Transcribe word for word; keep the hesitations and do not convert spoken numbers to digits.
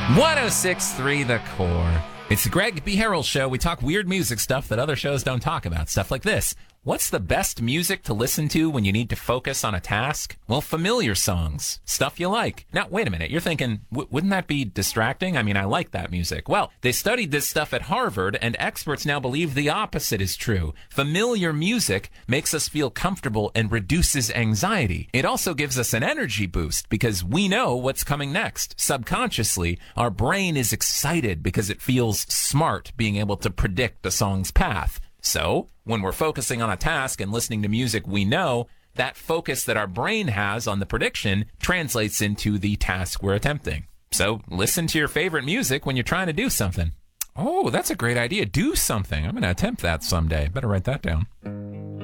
one oh six point three The Core. It's the Greg B. Harrell Show. We talk weird music stuff that other shows don't talk about. Stuff like this. What's the best music to listen to when you need to focus on a task? Well, familiar songs. Stuff you like. Now, wait a minute. You're thinking, w- wouldn't that be distracting? I mean, I like that music. Well, they studied this stuff at Harvard, and experts now believe the opposite is true. Familiar music makes us feel comfortable and reduces anxiety. It also gives us an energy boost because we know what's coming next. Subconsciously, our brain is excited because it feels smart being able to predict a song's path. So, when we're focusing on a task and listening to music we know, that focus that our brain has on the prediction translates into the task we're attempting. So, listen to your favorite music when you're trying to do something. Oh, that's a great idea. Do something. I'm going to attempt that someday. Better write that down.